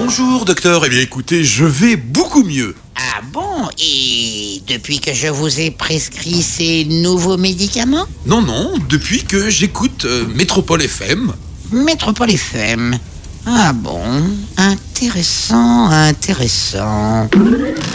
Bonjour docteur, eh bien écoutez, je vais beaucoup mieux. Ah bon? Et depuis que je vous ai prescrit ces nouveaux médicaments? Non, depuis que j'écoute Métropole FM. Métropole FM. Ah bon? Intéressant.